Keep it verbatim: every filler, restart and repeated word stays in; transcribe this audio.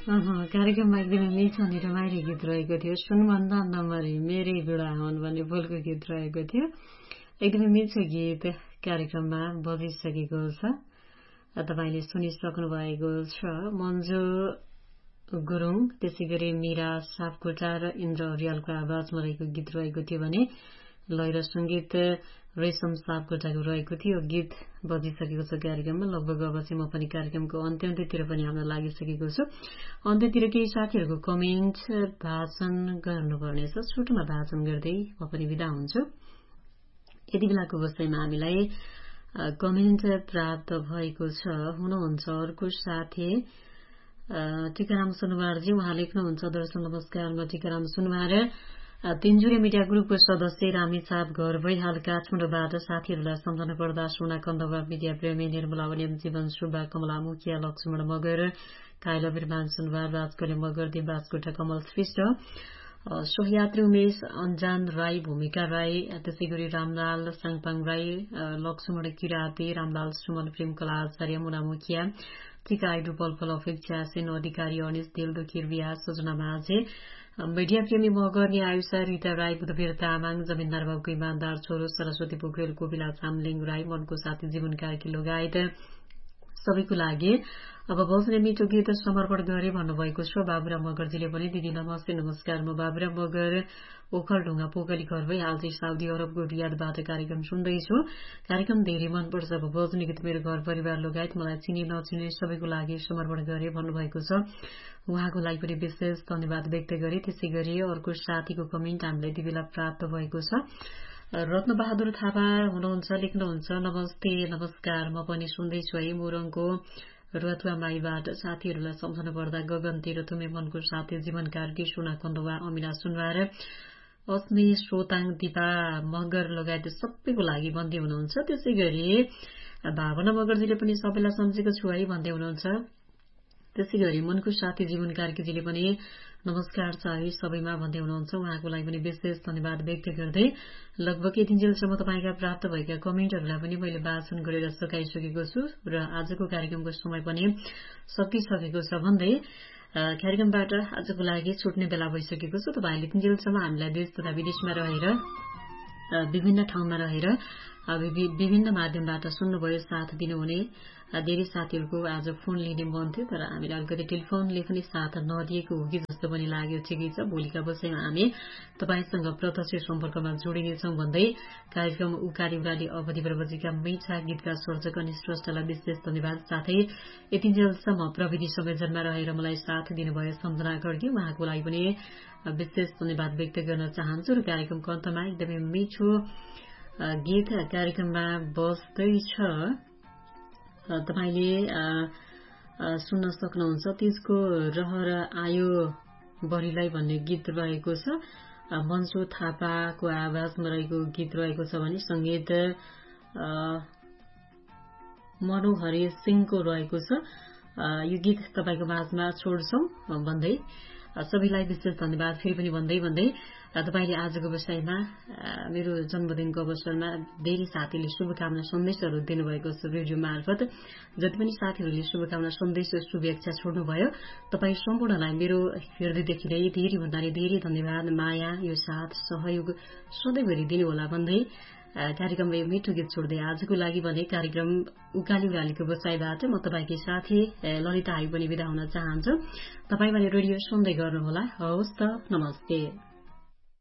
कार्यक्रममा एकदमै मिठो अनि रमाइलो गीत रहेको थियो। सुनभन्दा नमरे मेरै बुढा हुन् भन्ने बोलको गीत रहेको थियो। एकदमै मिठो गीत कार्यक्रममा बजिसकेको छ। तपाईँले सुनिसक्नु भएको छ। मन्जु गुरुङ, त्यसै गरी मीरा सापकोटा र इन्द्र अर्यालको आवाजमा रहेको गीत रहेको थियो भने लय र सङ्गीत रेशम सापकोटाको रहेको थियो। गीत बजिसकेको छ कार्यक्रममा। लगभग अब चाहिँ म पनि कार्यक्रमको अन्त्य अन्त्यतिर पनि हाल्न लागिसकेको छु। अन्त्यतिर केही साथीहरूको कमेन्ट भाषण गर्नुपर्नेछ। छोटोमा भाषण गर्दै म पनि बिदा हुन्छु। यति बेलाको अवस्थामा हामीलाई कमेन्ट प्राप्त भएको छ। हुनुहुन्छ अर्को साथी टिकाराम सुनवारजी, उहाँ लेख्नुहुन्छ दर्शन नमस्कार, म टिकाराम सुनवार तिनजुरे मिडिया ग्रुपको सदस्य रामेछाप घर भई हाल काठमाडौँबाट साथीहरूलाई सम्झना पर्दा सोना कन्दवा मिडिया प्रेमी निर्मला वन्यम जीवन सुब्बा कमला मुखिया लक्ष्मण मगर काइला बिरमान सुनवार राजकले मगर देवराजकोटा कमल श्रेष्ठ सहयात्री उमेश अन्जान राई भूमिका राई त्यसै गरी रामलाल साङपाङ राई लक्ष्मण किराती रामलाल सुमन प्रेमकला आचार्य मुना मुखिया टिका आइडु पलपल अपेक्षा सेन अधिकारी अनिश देलदो किर्बिया सजना माझे मिडिया प्रेमी मगर्ने आयुषा रिता राई बुधवीर तामाङ जमिनदार बाबुको इमान्दार छोरो सरस्वती पोखरेल कोपिला चामलिङ राई मनको साथी जीवन कार्की लगायत सबैको लागि अब बस्ने मिठो गीत समर्पण गरे भन्नुभएको छ। बाबुराम मगरजीले पनि दिदी नमस्ते नमस्कार, म बाबुराम मगर ओखलढुङ्गा पोखली घर भई हाल चाहिँ साउदी अरबको रियादबाट कार्यक्रम सुन्दैछु। कार्यक्रम धेरै मनपर्छ। अब बज्ने गीत मेरो घर परिवार लगायत मलाई चिने नचिने सबैको लागि समर्पण गरे भन्नुभएको छ। उहाँको लागि पनि विशेष धन्यवाद व्यक्त गरे। त्यसै गरी अर्को साथीको कमेन्ट हामीलाई यति बेला प्राप्त भएको छ। रत्नबहादुर थापा हुनुहुन्छ, लेख्नुहुन्छ नमस्ते नमस्कार, म पनि सुन्दैछु है। मोरङको रतुवा माईबाट साथीहरूलाई सम्झना पर्दा गगनतिर तुमे मनको साथी जीवन कार्की सोना कन्दवा अमिना सुनवार अस्मी श्रोताङ दिपा मगर लगायत सबैको लागि भन्दै हुनुहुन्छ। त्यसै गरी भावना मगरजीले पनि सबैलाई सम्झेको छु है भन्दै हुनुहुन्छ। त्यसै गरी मनको साथी जीवन कार्कीजीले पनि नमस्कार छ है सबैमा भन्दै हुनुहुन्छ। उहाँको लागि पनि विशेष धन्यवाद व्यक्त गर्दै लगभग यति जेलसम्म तपाईँका प्राप्त भएका कमेन्टहरूलाई पनि मैले वाचन गरेर सकाइसकेको छु र आजको कार्यक्रमको समय पनि सकिसकेको छ भन्दै कार्यक्रमबाट आजको लागि छुट्ने बेला भइसकेको छ। तपाईँहरूले यति जेलसम्म हामीलाई देश तथा विदेशमा रहेर विभिन्न ठाउँमा रहेर विभिन्न माध्यमबाट सुन्नुभयो, साथ दिनुहुने धेरै साथीहरूको आज फोन लिने मन थियो, तर हामीलाई अलिकति टेलिफोनले पनि साथ नदिएको हो कि जस्तो पनि लाग्यो। ठिकै छ, भोलिका बसाइमा हामी तपाईँसँग प्रत्यक्ष सम्पर्कमा जोडिनेछौँ भन्दै कार्यक्रम उकाली उकाली अवधि प्रवजीका मिठा गीतका सर्जक अनि स्रष्टालाई विशेष धन्यवाद। साथै यतिन्जेलसम्म प्रविधि संयोजनमा रहेर मलाई साथ दिनुभयो सम्झना गर्दै उहाँको लागि पनि विशेष धन्यवाद व्यक्त गर्न चाहन्छु। र कार्यक्रमको अन्तमा एकदमै मिठो गीत कार्यक्रममा बस्दैछ, तपाईँले सुन्न सक्नुहुन्छ। त्यसको रहर आयो बढीलाई भन्ने गीत रहेको छ। मन्सु थापाको आवाजमा रहेको गीत रहेको छ भने संगीत मनोहरी सिंहको रहेको छ। यो गीत तपाईँको माझमा छोड्छौं भन्दै सबैलाई विशेष धन्यवाद फेरि पनि भन्दै भन्दै तपाईँले आजको विषयमा मेरो जन्मदिनको अवसरमा धेरै साथीले शुभकामना सन्देशहरू दिनुभएको छ रेडियो मार्फत। जति पनि साथीहरूले शुभकामना सन्देश शुभेच्छा छोड्नुभयो, तपाईँ सम्पूर्णलाई मेरो हृदयदेखि नै धेरै भन्दा धेरै धन्यवाद, माया, यो साथ सहयोग सधैँभरि दिनुहोला भन्दै कार्यक्रममा यो मिठो गीत छोड्दै आजको लागि भने कार्यक्रम उकाली उकालीको बसाइबाट म तपाईँकै साथी ललिता आयु पनि बिदा हुन चाहन्छु। तपाईँ भने रेडियो सुन्दै गर्नुहोला। हवस् त, नमस्ते।